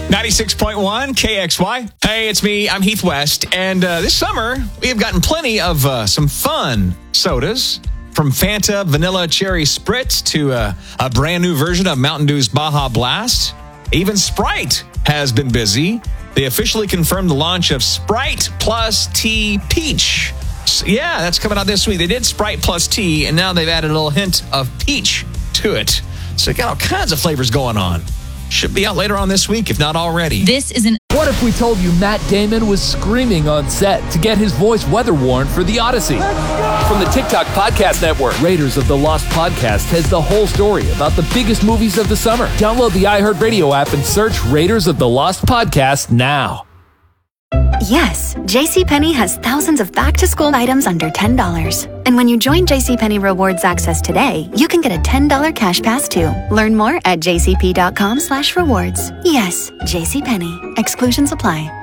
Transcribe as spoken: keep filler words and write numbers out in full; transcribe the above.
ninety-six point one K X Y. Hey, it's me. I'm Heath West. And uh, this summer, we have gotten plenty of uh, some fun sodas. From Fanta Vanilla Cherry Spritz to uh, a brand new version of Mountain Dew's Baja Blast. Even Sprite has been busy. They officially confirmed the launch of Sprite Plus Tea Peach. So, yeah, that's coming out this week. They did Sprite Plus Tea, and now they've added a little hint of peach to it. So they got all kinds of flavors going on. Should be out later on this week, if not already. This is an... What if we told you Matt Damon was screaming on set to get his voice weather-worn for The Odyssey? From the TikTok Podcast Network, Raiders of the Lost Podcast has the whole story about the biggest movies of the summer. Download the iHeartRadio app and search Raiders of the Lost Podcast now. Yes, JCPenney has thousands of back-to-school items under ten dollars. And when you join JCPenney Rewards Access today, you can get a ten dollars cash pass too. Learn more at jcp.com slash rewards. Yes, JCPenney. Exclusions apply.